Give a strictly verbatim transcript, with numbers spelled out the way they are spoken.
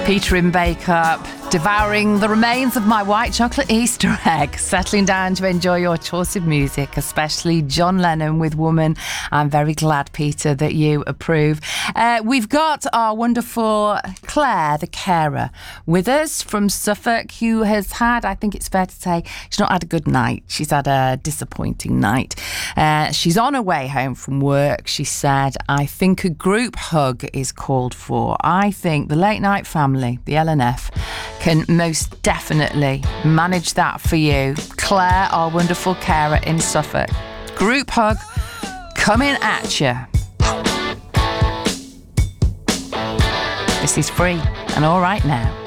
Peter in Bake-Up, devouring the remains of my white chocolate Easter egg, settling down to enjoy your choice of music, especially John Lennon with Woman. I'm very glad, Peter, that you approve. Uh, we've got our wonderful Claire, the carer, with us from Suffolk, who has had, I think it's fair to say, she's not had a good night. She's had a disappointing night. Uh, she's on her way home from work. She said, I think a group hug is called for. I think the late night family, the L N F, can most definitely manage that for you. Claire, our wonderful carer in Suffolk. Group hug coming at you. This is free and all right now.